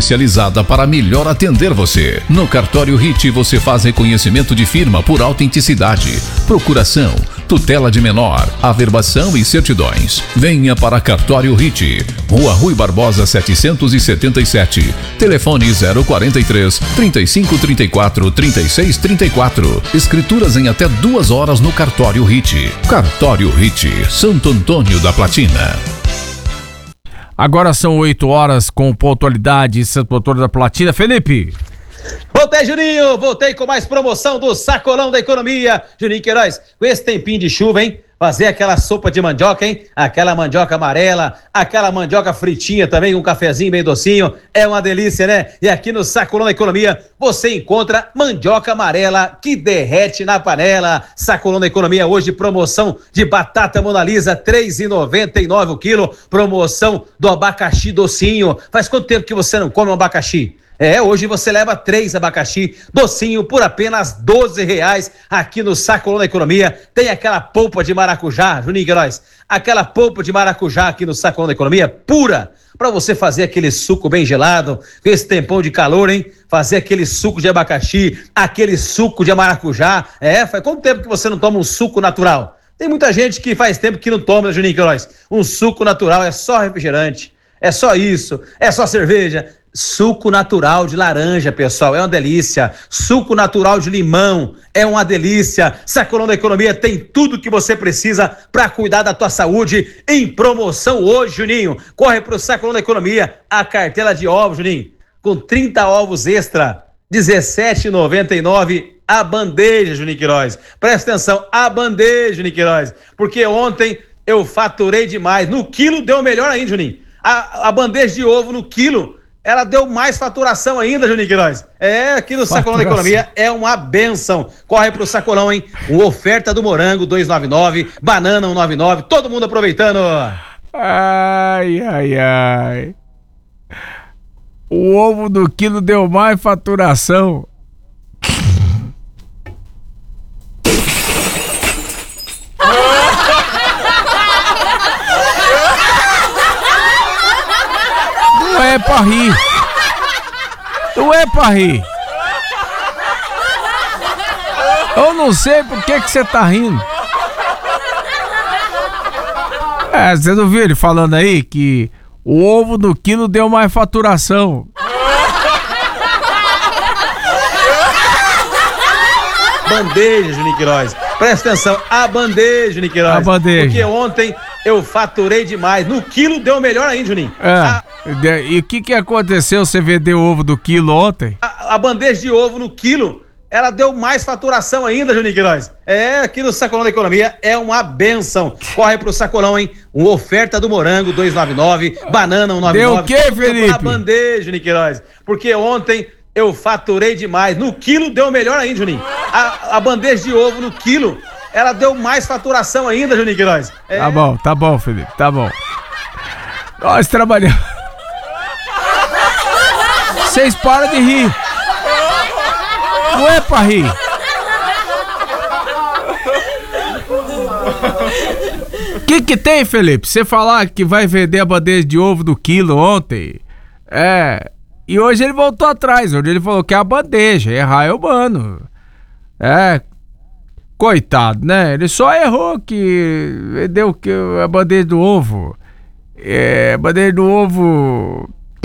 especializada para melhor atender você. No Cartório Hit você faz reconhecimento de firma por autenticidade, procuração, tutela de menor, averbação e certidões. Venha para Cartório Hit, Rua Rui Barbosa 777, telefone 043 3534 3634. Escrituras em até 2 horas no Cartório Hit. Cartório Hit, Santo Antônio da Platina. Agora são 8 horas com pontualidade, Santo Antônio da Platina. Felipe. Voltei, Juninho, voltei com mais promoção do Sacolão da Economia. Juninho Queiroz, com esse tempinho de chuva, hein? Fazer aquela sopa de mandioca, hein? Aquela mandioca amarela, aquela mandioca fritinha também, um cafezinho bem docinho. É uma delícia, né? E aqui no Sacolão da Economia você encontra mandioca amarela que derrete na panela. Sacolão da Economia hoje, promoção de batata Mona Lisa, R$ 3,99 o quilo. Promoção do abacaxi docinho. Faz quanto tempo que você não come um abacaxi? Hoje você leva 3 abacaxi docinho por apenas R$12 aqui no Sacolão da Economia. Tem aquela polpa de maracujá, Juninho Queiroz, aquela polpa de maracujá aqui no Sacolão da Economia, pura, para você fazer aquele suco bem gelado, com esse tempão de calor, hein? Fazer aquele suco de abacaxi, aquele suco de maracujá. Faz quanto tempo que você não toma um suco natural? Tem muita gente que faz tempo que não toma, né, Juninho Queiroz? Um suco natural é só refrigerante, é só isso, é só cerveja. Suco natural de laranja, pessoal, é uma delícia. Suco natural de limão, é uma delícia. Sacolão da Economia tem tudo que você precisa para cuidar da tua saúde em promoção hoje, Juninho. Corre pro Sacolão da Economia, a cartela de ovos, Juninho, com 30 ovos extra, R$17,99 a bandeja, Juninho Queiroz. Presta atenção, a bandeja, Juninho Queiroz, porque ontem eu faturei demais. No quilo deu melhor ainda, Juninho. A bandeja de ovo no quilo, ela deu mais faturação ainda, Juninho Queiroz. Aqui no Sacolão da Economia é uma benção. Corre pro Sacolão, hein? Uma oferta do morango, 2,99, banana, 1,99, todo mundo aproveitando. Ai. O ovo do quilo deu mais faturação. Não é pra rir. Não é pra rir. Eu não sei por que você tá rindo. Você não viu ele falando aí que o ovo do quilo deu mais faturação? Bandeja, Juninho Queiroz. Presta atenção, a bandeja, Juninho Queiroz. A bandeja. Porque ontem eu faturei demais. No quilo deu melhor ainda, Juninho. E o que aconteceu? Você vendeu o ovo do quilo ontem? A bandeja de ovo no quilo, ela deu mais faturação ainda, Juninho Queiroz. Aqui no Sacolão da Economia é uma benção. Corre pro Sacolão, hein? Uma oferta do morango, 2,99, banana, 1,99. Deu o quê, Felipe? A bandeja, Juninho Queiroz. Porque ontem eu faturei demais. No quilo deu melhor ainda, Juninho. A bandeja de ovo no quilo, ela deu mais faturação ainda, Juninho Queiroz. Tá bom, Felipe, tá bom. Nós trabalhamos. Vocês param de rir. Não é pra rir. O que tem, Felipe? Você falar que vai vender a bandeja de ovo do quilo ontem. E hoje ele voltou atrás. Hoje ele falou que é a bandeja. Errar é humano. Coitado, né? Ele só errou que vendeu a bandeja do ovo. A bandeja do ovo